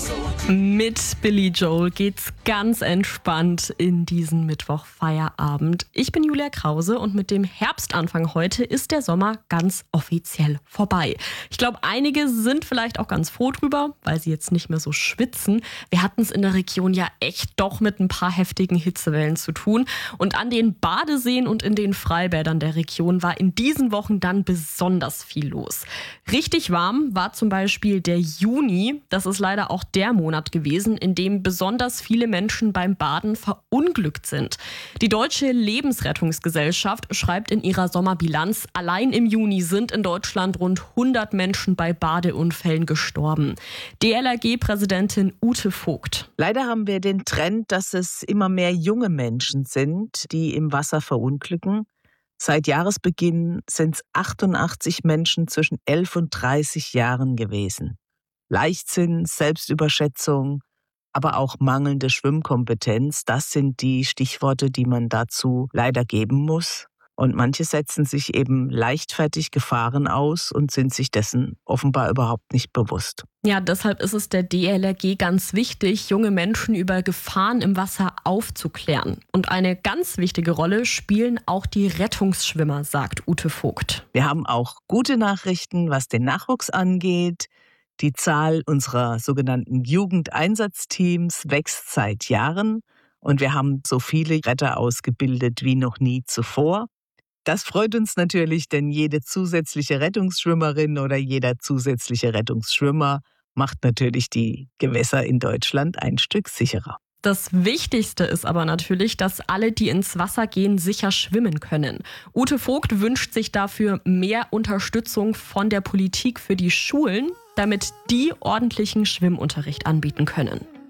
Mit Billy Joel geht's ganz entspannt in diesen Mittwochfeierabend. Ich bin Julia Krause und mit dem Herbstanfang heute ist der Sommer ganz offiziell vorbei. Ich glaube, einige sind vielleicht auch ganz froh drüber, weil sie jetzt nicht mehr so schwitzen. Wir hatten es in der Region ja echt doch mit ein paar heftigen Hitzewellen zu tun. Und an den Badeseen und in den Freibädern der Region war in diesen Wochen dann besonders viel los. Richtig warm war zum Beispiel der Juni. Das ist leider auch der Monat gewesen, in dem besonders viele Menschen beim Baden verunglückt sind. Die Deutsche Lebensrettungsgesellschaft schreibt in ihrer Sommerbilanz, allein im Juni sind in Deutschland rund 100 Menschen bei Badeunfällen gestorben. DLRG-Präsidentin Ute Vogt. Leider haben wir den Trend, dass es immer mehr junge Menschen sind, die im Wasser verunglücken. Seit Jahresbeginn sind es 88 Menschen zwischen 11 und 30 Jahren gewesen. Leichtsinn, Selbstüberschätzung, aber auch mangelnde Schwimmkompetenz, das sind die Stichworte, die man dazu leider geben muss. Und manche setzen sich eben leichtfertig Gefahren aus und sind sich dessen offenbar überhaupt nicht bewusst. Ja, deshalb ist es der DLRG ganz wichtig, junge Menschen über Gefahren im Wasser aufzuklären. Und eine ganz wichtige Rolle spielen auch die Rettungsschwimmer, sagt Ute Vogt. Wir haben auch gute Nachrichten, was den Nachwuchs angeht. Die Zahl unserer sogenannten Jugendeinsatzteams wächst seit Jahren und wir haben so viele Retter ausgebildet wie noch nie zuvor. Das freut uns natürlich, denn jede zusätzliche Rettungsschwimmerin oder jeder zusätzliche Rettungsschwimmer macht natürlich die Gewässer in Deutschland ein Stück sicherer. Das Wichtigste ist aber natürlich, dass alle, die ins Wasser gehen, sicher schwimmen können. Ute Vogt wünscht sich dafür mehr Unterstützung von der Politik für die Schulen, damit die ordentlichen Schwimmunterricht anbieten können.